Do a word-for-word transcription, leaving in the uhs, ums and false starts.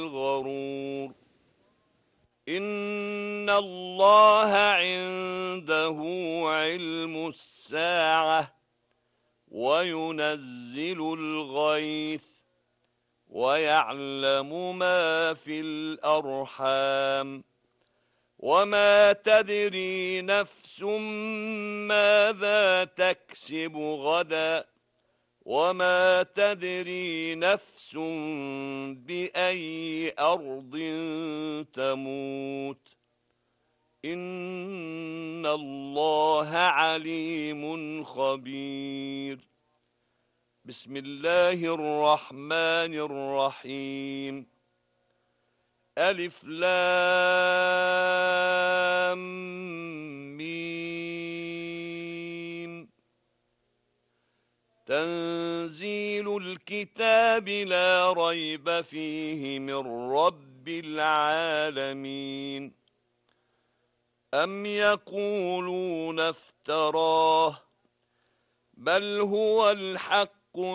الغرور إن الله عنده علم الساعة وينزل الغيث ويعلم ما في الأرحام وما تدري نفس ماذا تكسب غدا وما تدري نفس بأي أرض تموت إن الله عليم خبير. بسم الله الرحمن الرحيم. ألف لام ميم. تنزيل الكتاب لا ريب فيه من رب العالمين. أم يقولون افتراه بل هو الحق